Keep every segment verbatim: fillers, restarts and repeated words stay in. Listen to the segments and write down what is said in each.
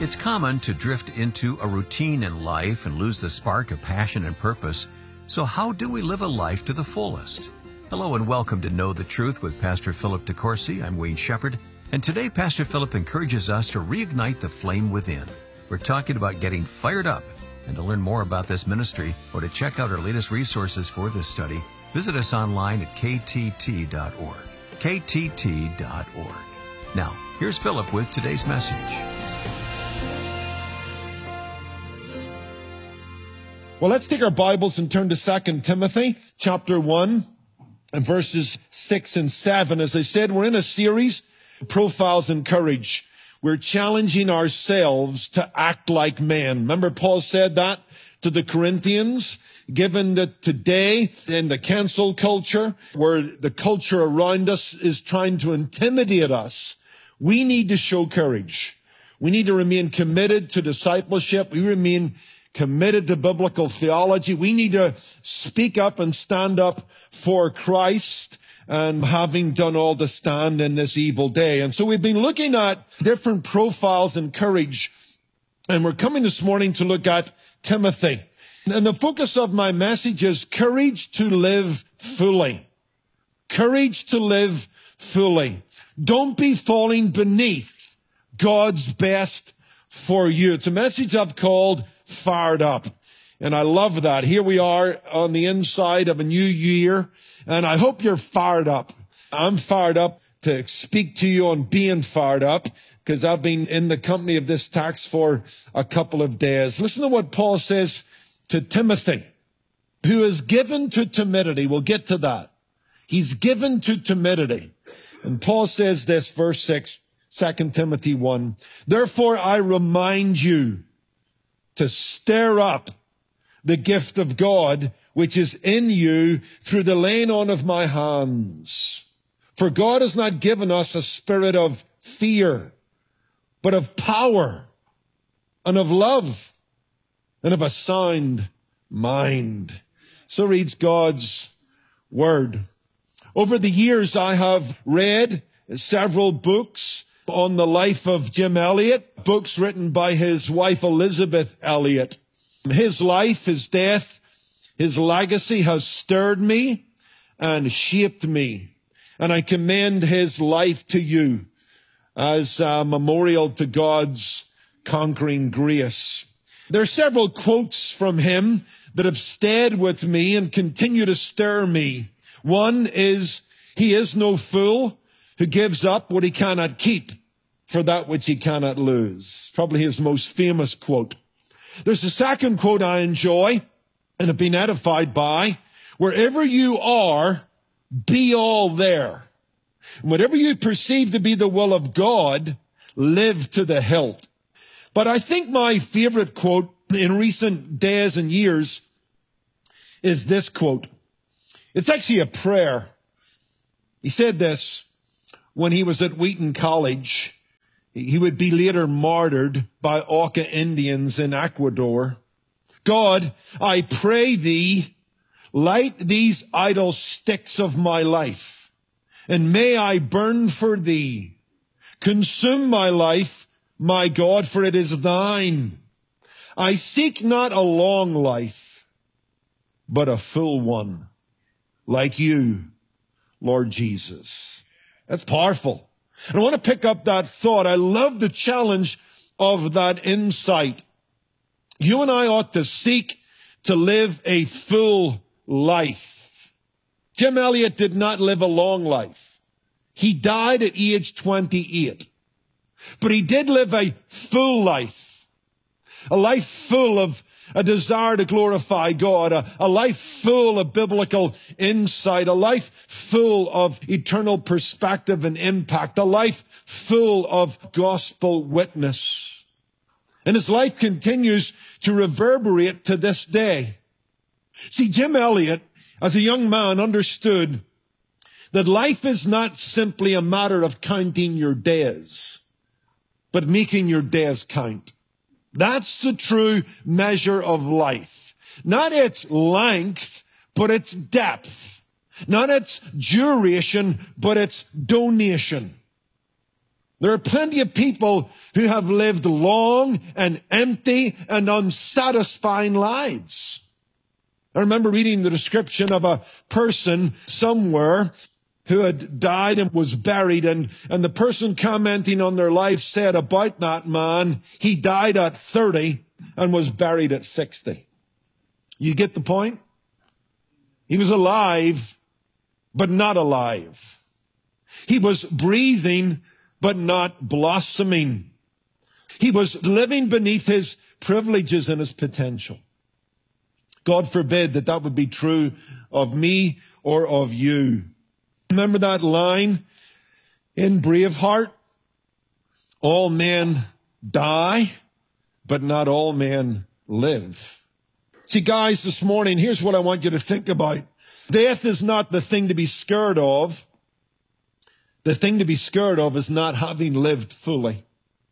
It's common to drift into a routine in life and lose the spark of passion and purpose. So how do we live a life to the fullest? Hello and welcome to Know the Truth with Pastor Philip DeCourcy. I'm Wayne Shepherd, and today Pastor Philip encourages us to reignite the flame within. We're talking about getting fired up, and to learn more about this ministry or to check out our latest resources for this study, visit us online at k t t dot org. k t t dot org. Now, here's Philip with today's message. Well, let's take our Bibles and turn to Second Timothy chapter one and verses six and seven. As I said, we're in a series, Profiles in Courage. We're challenging ourselves to act like men. Remember Paul said that to the Corinthians? Given that today in the cancel culture, where the culture around us is trying to intimidate us, we need to show courage. We need to remain committed to discipleship. We remain committed to biblical theology. We need to speak up and stand up for Christ, and having done all to stand in this evil day. And so we've been looking at different profiles in courage, and we're coming this morning to look at Timothy. And the focus of my message is courage to live fully. Courage to live fully. Don't be falling beneath God's best for you. It's a message I've called Fired Up. And I love that. Here we are on the inside of a new year, and I hope you're fired up. I'm fired up to speak to you on being fired up, because I've been in the company of this text for a couple of days. Listen to what Paul says to Timothy, who is given to timidity. We'll get to that. He's given to timidity. And Paul says this, verse six, Second Timothy one, therefore I remind you to stir up the gift of God, which is in you through the laying on of my hands. For God has not given us a spirit of fear, but of power and of love and of a sound mind. So reads God's word. Over the years, I have read several books on the life of Jim Elliot, books written by his wife Elizabeth Elliot. His life, his death, his legacy has stirred me and shaped me. And I commend his life to you as a memorial to God's conquering grace. There are several quotes from him that have stayed with me and continue to stir me. One is, he is no fool who gives up what he cannot keep for that which he cannot lose. Probably his most famous quote. There's a second quote I enjoy and have been edified by. Wherever you are, be all there. And whatever you perceive to be the will of God, live to the hilt. But I think my favorite quote in recent days and years is this quote. It's actually a prayer. He said this when he was at Wheaton College. He would be later martyred by Auca Indians in Ecuador. God, I pray thee, light these idle sticks of my life, and may I burn for thee. Consume my life, my God, for it is thine. I seek not a long life, but a full one, like you, Lord Jesus. That's powerful. And I want to pick up that thought. I love the challenge of that insight. You and I ought to seek to live a full life. Jim Elliot did not live a long life. He died at age twenty-eight. But he did live a full life. A life full of a desire to glorify God, a, a life full of biblical insight, a life full of eternal perspective and impact, a life full of gospel witness. And his life continues to reverberate to this day. See, Jim Elliot, as a young man, understood that life is not simply a matter of counting your days, but making your days count. That's the true measure of life. Not its length, but its depth. Not its duration, but its donation. There are plenty of people who have lived long and empty and unsatisfying lives. I remember reading the description of a person somewhere who had died and was buried, and, and the person commenting on their life said about that man, he died at thirty and was buried at sixty. You get the point? He was alive, but not alive. He was breathing, but not blossoming. He was living beneath his privileges and his potential. God forbid that that would be true of me or of you. Remember that line in Braveheart? All men die, but not all men live. See, guys, this morning, here's what I want you to think about. Death is not the thing to be scared of. The thing to be scared of is not having lived fully,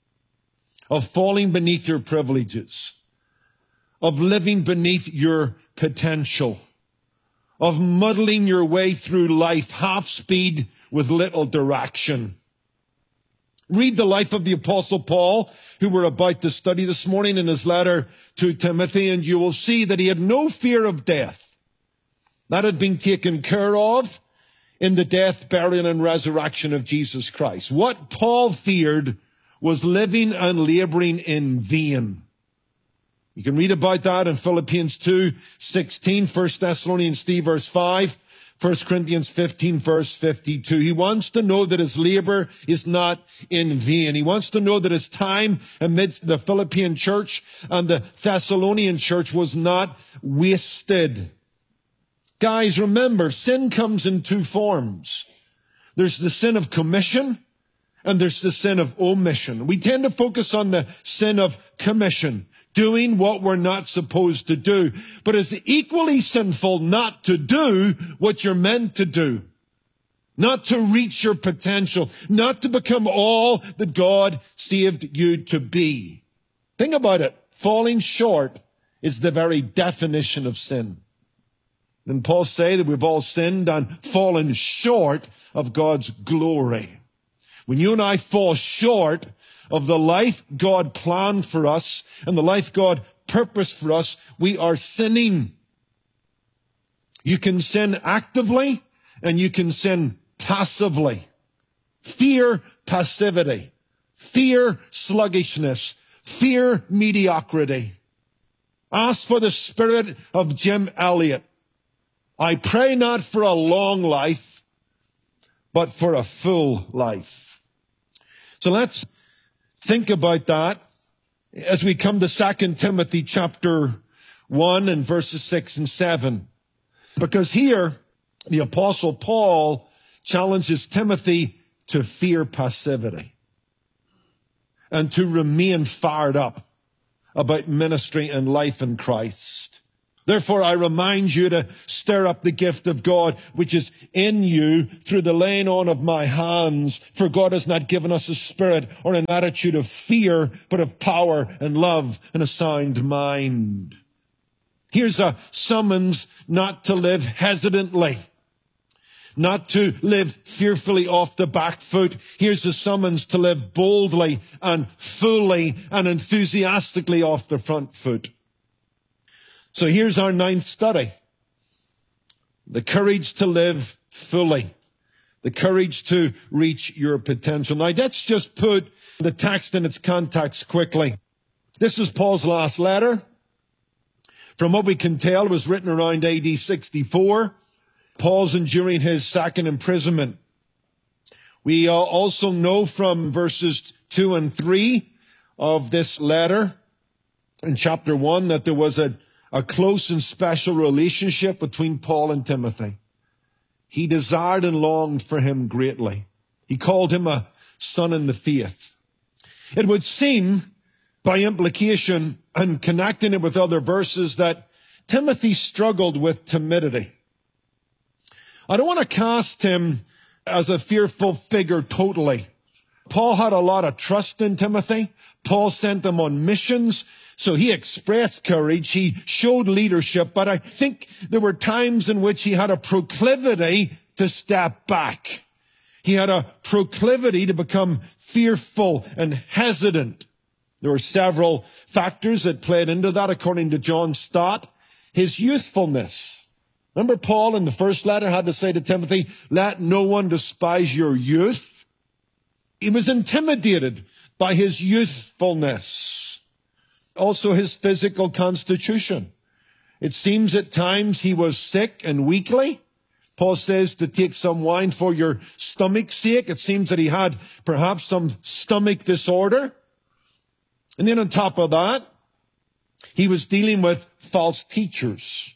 of falling beneath your privileges, of living beneath your potential, of muddling your way through life half speed with little direction. Read the life of the Apostle Paul, who we're about to study this morning in his letter to Timothy, and you will see that he had no fear of death. That had been taken care of in the death, burial, and resurrection of Jesus Christ. What Paul feared was living and laboring in vain. You can read about that in Philippians two sixteen, First Thessalonians three verse five, First Corinthians fifteen verse fifty-two. He wants to know that his labor is not in vain. He wants to know that his time amidst the Philippian church and the Thessalonian church was not wasted. Guys, remember, sin comes in two forms. There's the sin of commission and there's the sin of omission. We tend to focus on the sin of commission, doing what we're not supposed to do. But it's equally sinful not to do what you're meant to do, not to reach your potential, not to become all that God saved you to be. Think about it. Falling short is the very definition of sin. Didn't Paul say that we've all sinned and fallen short of God's glory? When you and I fall short of the life God planned for us and the life God purposed for us, we are sinning. You can sin actively and you can sin passively. Fear passivity. Fear sluggishness. Fear mediocrity. Ask for the spirit of Jim Elliot. I pray not for a long life, but for a full life. So let's think about that as we come to Second Timothy chapter one and verses six and seven. Because here, the Apostle Paul challenges Timothy to fear passivity and to remain fired up about ministry and life in Christ. Therefore, I remind you to stir up the gift of God which is in you through the laying on of my hands. For God has not given us a spirit or an attitude of fear, but of power and love and a sound mind. Here's a summons not to live hesitantly, not to live fearfully off the back foot. Here's a summons to live boldly and fully and enthusiastically off the front foot. So here's our ninth study. The courage to live fully. The courage to reach your potential. Now let's just put the text in its context quickly. This is Paul's last letter. From what we can tell, it was written around A D sixty-four. Paul's enduring his second imprisonment. We uh, also know from verses two and three of this letter in chapter one that there was a A close and special relationship between Paul and Timothy. He desired and longed for him greatly. He called him a son in the faith. It would seem, by implication and connecting it with other verses, that Timothy struggled with timidity. I don't want to cast him as a fearful figure totally. Paul had a lot of trust in Timothy. Paul sent him on missions. So he expressed courage, he showed leadership, but I think there were times in which he had a proclivity to step back. He had a proclivity to become fearful and hesitant. There were several factors that played into that, according to John Stott. His youthfulness. Remember, Paul in the first letter had to say to Timothy, let no one despise your youth. He was intimidated by his youthfulness. Also his physical constitution. It seems at times he was sick and weakly. Paul says to take some wine for your stomach's sake. It seems that he had perhaps some stomach disorder. And then on top of that, he was dealing with false teachers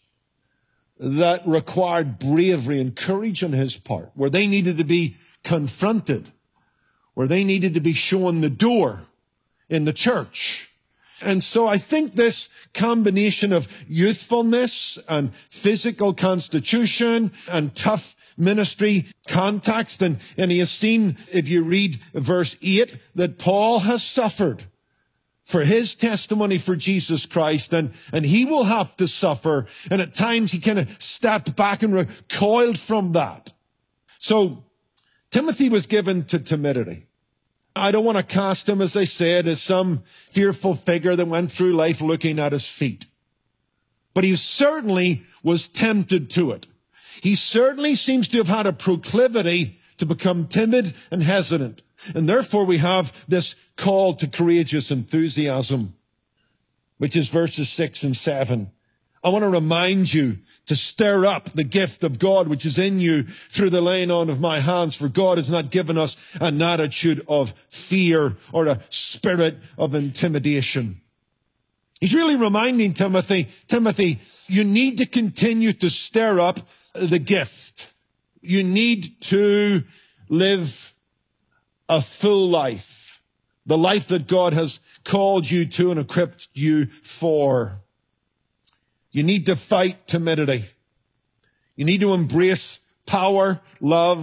that required bravery and courage on his part, where they needed to be confronted, where they needed to be shown the door in the church. And so I think this combination of youthfulness and physical constitution and tough ministry context, and, and he has seen, if you read verse eight, that Paul has suffered for his testimony for Jesus Christ, and, and he will have to suffer. And at times he kind of stepped back and recoiled from that. So Timothy was given to timidity. I don't want to cast him, as I said, as some fearful figure that went through life looking at his feet. But he certainly was tempted to it. He certainly seems to have had a proclivity to become timid and hesitant. And therefore we have this call to courageous enthusiasm, which is verses six and seven. I want to remind you to stir up the gift of God which is in you through the laying on of my hands. For God has not given us an attitude of fear or a spirit of intimidation. He's really reminding Timothy, Timothy, you need to continue to stir up the gift. You need to live a full life, the life that God has called you to and equipped you for. You need to fight timidity. You need to embrace power, love,